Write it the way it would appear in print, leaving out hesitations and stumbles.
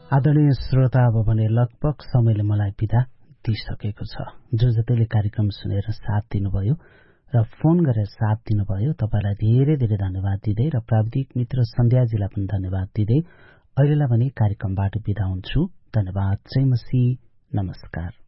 आदरणीय श्रोता, अब भने लगभग समयले मलाई बिदा दिइसकेको छ। जो जतिले कार्यक्रम सुनेर साथ दिनुभयो र फोन गरेर साथ दिनुभयो, तपाईलाई धेरै धेरै धन्यवाद दिँदै र प्राविधिक मित्र सन्ध्याजीलाई पनि धन्यवाद दिँदै अहिलेलाई भने कार्यक्रमबाट बिदा हुन्छु। धन्यवाद। जय मसी। नमस्कार।